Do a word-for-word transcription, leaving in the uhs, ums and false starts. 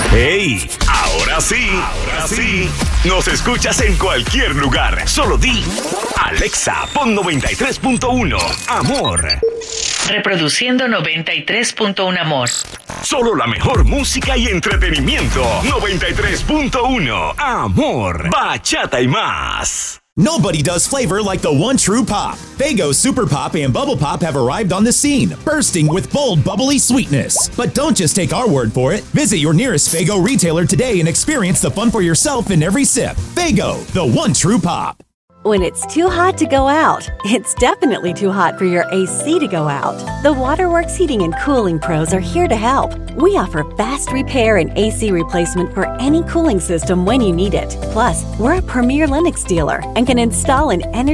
¡Hey! Ahora sí, ahora sí. Nos escuchas en cualquier lugar. Solo di Alexa, pon noventa y tres punto uno Amor. Reproduciendo noventa y tres punto uno Amor. Solo la mejor música y entretenimiento. noventa y tres punto uno Amor. Bachata y más. Nobody does flavor like the one true pop. Faygo Super Pop and Bubble Pop have arrived on the scene, bursting with bold, bubbly sweetness. But don't just take our word for it. Visit your nearest Faygo retailer today and experience the fun for yourself in every sip. Faygo, the one true pop. When it's too hot to go out, it's definitely too hot for your A C to go out. The Waterworks Heating and Cooling Pros are here to help. We offer fast repair and A C replacement for any cooling system when you need it. Plus, we're a premier Lennox dealer and can install an energy